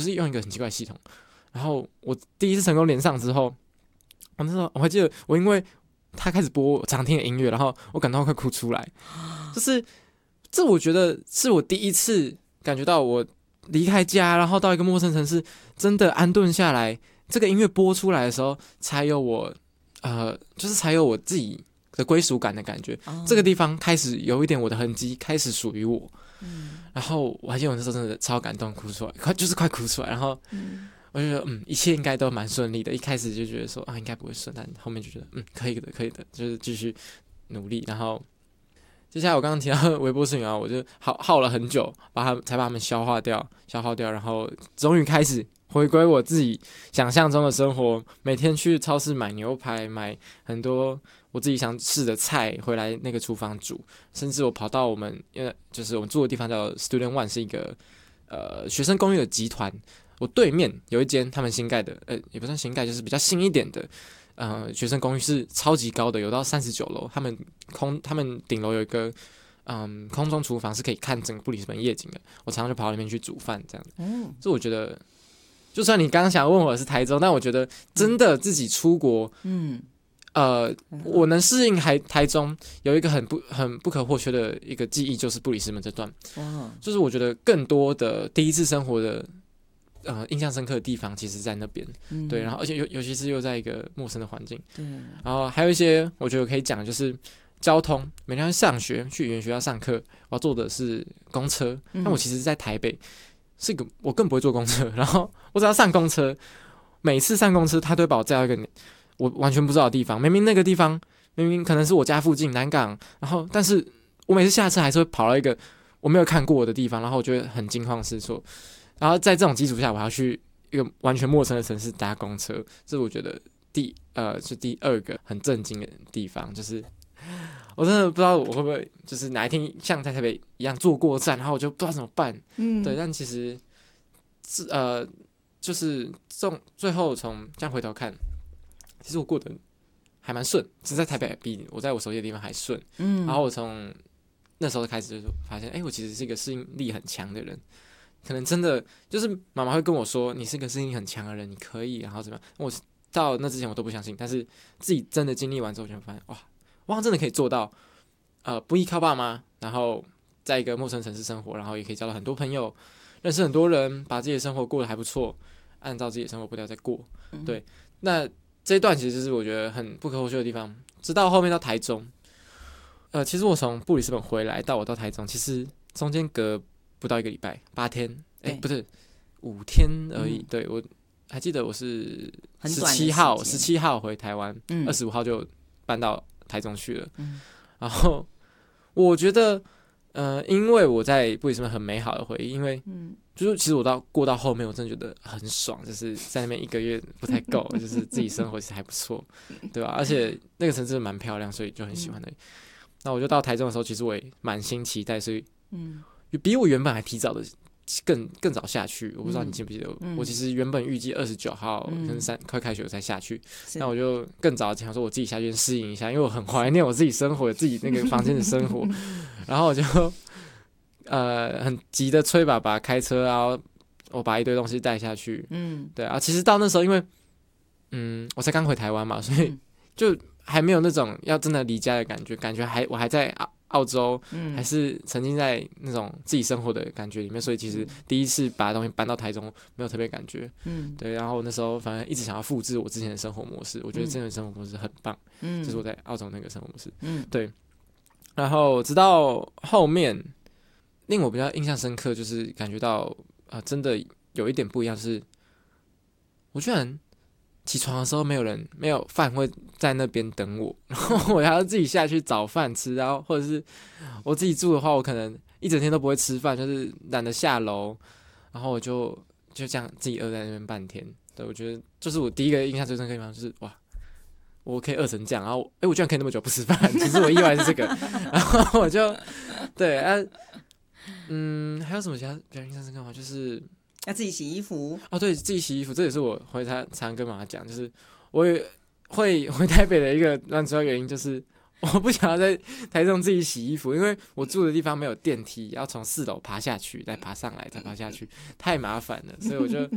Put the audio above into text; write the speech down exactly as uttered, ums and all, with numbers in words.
是用一个很奇怪的系统，然后我第一次成功连上之后，我那时候我还记得，我因为他开始播我常听的音乐，然后我感到快哭出来，就是这我觉得是我第一次感觉到我离开家，然后到一个陌生城市，真的安顿下来，这个音乐播出来的时候，才有我呃，就是才有我自己的归属感的感觉。哦、这个地方开始有一点我的痕迹，开始属于我。嗯，然后我还记得我那时候真的超感动，哭出来，快就是快哭出来。然后我就觉得嗯，一切应该都蛮顺利的。一开始就觉得说啊，应该不会顺，但后面就觉得嗯，可以的，可以的，就是继续努力。然后接下来我刚刚提到的微波食品啊，我就耗耗了很久，把它才把它们消化掉，消耗掉，然后终于开始回归我自己想象中的生活。每天去超市买牛排，买很多我自己想吃的菜回来那个厨房煮，甚至我跑到我们因为就是我们住的地方叫 Student One， 是一个呃学生公寓的集团。我对面有一间他们新盖的，呃，也不算新盖，就是比较新一点的，呃，学生公寓是超级高的，有到三十九楼。他们空，他们顶楼有一个，嗯，空中厨房是可以看整个布里斯本夜景的。我常常就跑到那边去煮饭，这样。嗯，所以我觉得，就算你刚刚想问我的是台中，但我觉得真的自己出国，嗯，呃，我能适应台台中有一个很不很不可或缺的一个记忆，就是布里斯本这段。哇，就是我觉得更多的第一次生活的。呃，印象深刻的地方其实在那边，嗯、对，然后而且尤尤其是又在一个陌生的环境，对，然后还有一些我觉得可以讲，就是交通，每天上学去语言学校上课，我要坐的是公车，但我其实在台北是一个我更不会坐公车，然后我只要上公车，每次上公车他都会把我载到一个我完全不知道的地方，明明那个地方明明可能是我家附近南港，然后但是我每次下车还是会跑到一个我没有看过的地方，然后我觉得很惊慌失措。然后在这种基础下，我还要去一个完全陌生的城市搭公车，这是我觉得第呃是第二个很震惊的地方，就是我真的不知道我会不会就是哪一天像在台北一样坐过站，然后我就不知道怎么办。嗯，对，但其实是呃就是从最后从这样回头看，其实我过得还蛮顺，只是在台北比我在我熟悉的地方还顺。嗯，然后我从那时候开始就发现，哎，我其实是一个适应力很强的人。可能真的就是妈妈会跟我说，你是个适应力很强的人，你可以，然后怎么样？我到那之前我都不相信，但是自己真的经历完之后，就会发现，哇，我好像真的可以做到，呃，不依靠爸妈，然后在一个陌生城市生活，然后也可以交到很多朋友，认识很多人，把自己的生活过得还不错，按照自己的生活步调在过。嗯、对，那这一段其实就是我觉得很不可或缺的地方。直到后面到台中，呃，其实我从布里斯本回来到我到台中，其实中间隔不到一个礼拜，八天，哎、欸，不是五天而已。嗯、对，我还记得我是十七号，十七号回台湾，二十五号就搬到台中去了。嗯、然后我觉得，呃，因为我在布里斯本很美好的回忆，因为，嗯、就是其实我到过到后面，我真的觉得很爽，就是在那边一个月不太够，就是自己生活其实还不错，对吧？而且那个城市蛮漂亮，所以就很喜欢那里。嗯、那我就到台中的时候，其实我也满心期待，所以，嗯。比我原本还提早的更更早下去，我不知道你记不记得，嗯、我其实原本预计二十九号跟三快开学我才下去，那我就更早想说我自己下去适应一下，因为我很怀念我自己生活自己那个房间的生活，然后我就呃很急的催爸爸开车，然后我把一堆东西带下去，嗯，对啊，其实到那时候因为嗯我才刚回台湾嘛，所以就还没有那种要真的离家的感觉，感觉还我还在啊。澳洲、嗯、还是沉浸在那种自己生活的感觉里面，所以其实第一次把东西搬到台中没有特别感觉，嗯，对。然后那时候反正一直想要复制我之前的生活模式，我觉得这种生活模式很棒，嗯，就是我在澳洲那个生活模式，嗯，对。然后直到后面令我比较印象深刻，就是感觉到啊、呃，真的有一点不一样，是我居然起床的时候没有人没有饭会在那边等我，然后我还要自己下去找饭吃，然后或者是我自己住的话，我可能一整天都不会吃饭，就是懒得下楼，然后我就就这样自己饿在那边半天。对，我觉得就是我第一个印象最深刻的地方，就是哇，我可以饿成这样，然后哎、欸，我居然可以那么久不吃饭，其实我意外是这个，然后我就对啊，嗯，还有什么其他比较印象深刻吗？就是要自己洗衣服哦，对，自己洗衣服，这也是我回台常跟妈妈讲，就是我也会回台北的一个蛮主要原因，就是我不想要在台中自己洗衣服，因为我住的地方没有电梯，要从四楼爬下去，再爬上来，再爬下去，太麻烦了，所以我就